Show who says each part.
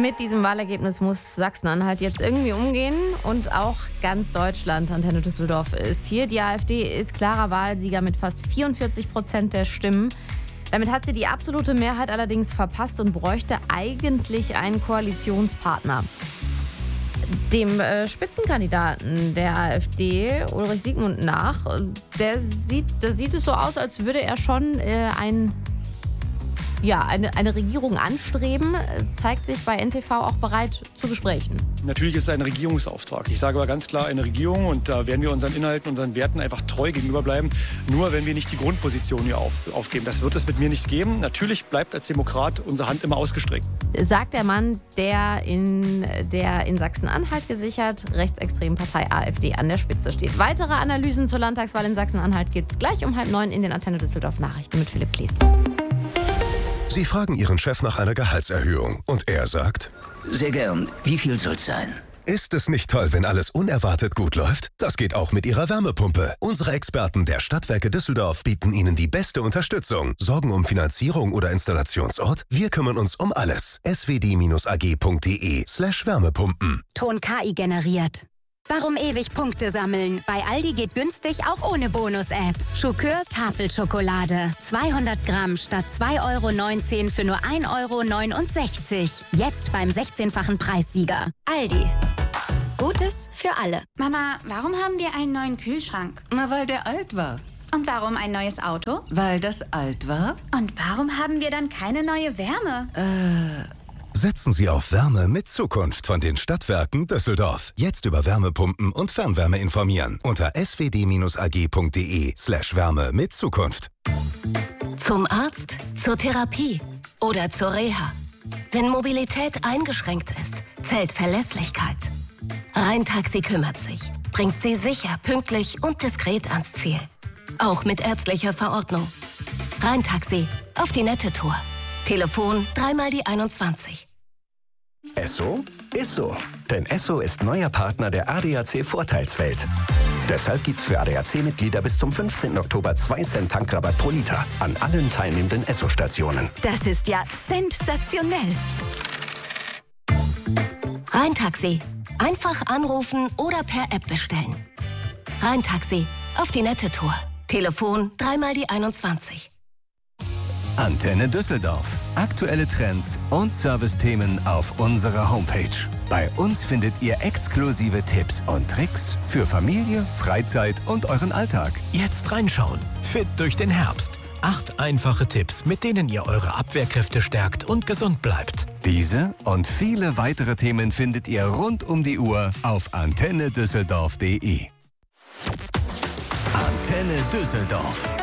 Speaker 1: Mit diesem Wahlergebnis muss Sachsen-Anhalt jetzt irgendwie umgehen und auch ganz Deutschland. Antenne Düsseldorf ist hier. Die AfD ist klarer Wahlsieger mit fast 44% der Stimmen. Damit hat sie die absolute Mehrheit allerdings verpasst und bräuchte eigentlich einen Koalitionspartner. Dem Spitzenkandidaten der AfD, Ulrich Siegmund, nach, da sieht es so aus, als würde er schon eine Regierung anstreben, zeigt sich bei NTV auch bereit zu Gesprächen.
Speaker 2: Natürlich ist es ein Regierungsauftrag. Ich sage aber ganz klar eine Regierung, und da werden wir unseren Inhalten, unseren Werten einfach treu gegenüber bleiben. Nur wenn wir nicht die Grundposition hier aufgeben. Das wird es mit mir nicht geben. Natürlich bleibt als Demokrat unsere Hand immer ausgestreckt.
Speaker 1: Sagt der Mann, der in Sachsen-Anhalt gesichert rechtsextremen Partei AfD an der Spitze steht. Weitere Analysen zur Landtagswahl in Sachsen-Anhalt gibt es gleich um 8:30 in den Antenne Düsseldorf Nachrichten mit Philipp Klees.
Speaker 3: Sie fragen Ihren Chef nach einer Gehaltserhöhung und er sagt:
Speaker 4: Sehr gern. Wie viel soll's sein?
Speaker 3: Ist es nicht toll, wenn alles unerwartet gut läuft? Das geht auch mit Ihrer Wärmepumpe. Unsere Experten der Stadtwerke Düsseldorf bieten Ihnen die beste Unterstützung. Sorgen um Finanzierung oder Installationsort? Wir kümmern uns um alles. swd-ag.de/Wärmepumpen.
Speaker 5: Ton KI generiert. Warum ewig Punkte sammeln? Bei Aldi geht günstig auch ohne Bonus-App. Schokör Tafelschokolade. 200 Gramm statt 2,19 € für nur 1,69 €. Jetzt beim 16-fachen Preissieger. Aldi. Gutes für alle.
Speaker 6: Mama, warum haben wir einen neuen Kühlschrank?
Speaker 7: Na, weil der alt war.
Speaker 6: Und warum ein neues Auto?
Speaker 7: Weil das alt war?
Speaker 6: Und warum haben wir dann keine neue Wärme?
Speaker 3: Setzen Sie auf Wärme mit Zukunft von den Stadtwerken Düsseldorf. Jetzt über Wärmepumpen und Fernwärme informieren unter swd-ag.de/Wärme mit Zukunft.
Speaker 8: Zum Arzt, zur Therapie oder zur Reha. Wenn Mobilität eingeschränkt ist, zählt Verlässlichkeit. Rhein-Taxi kümmert sich, bringt Sie sicher, pünktlich und diskret ans Ziel. Auch mit ärztlicher Verordnung. Rhein-Taxi, auf die nette Tour. Telefon 3x21.
Speaker 9: Esso ist so. Denn Esso ist neuer Partner der ADAC Vorteilswelt. Deshalb gibt's für ADAC-Mitglieder bis zum 15. Oktober 2 Cent Tankrabatt pro Liter an allen teilnehmenden Esso-Stationen.
Speaker 5: Das ist ja sensationell.
Speaker 8: Rhein-Taxi. Einfach anrufen oder per App bestellen. Rhein-Taxi, auf die nette Tour. Telefon 3x21.
Speaker 10: Antenne Düsseldorf. Aktuelle Trends und Servicethemen auf unserer Homepage. Bei uns findet ihr exklusive Tipps und Tricks für Familie, Freizeit und euren Alltag.
Speaker 11: Jetzt reinschauen. Fit durch den Herbst. 8 einfache Tipps, mit denen ihr eure Abwehrkräfte stärkt und gesund bleibt.
Speaker 10: Diese und viele weitere Themen findet ihr rund um die Uhr auf antennedüsseldorf.de. Antenne Düsseldorf.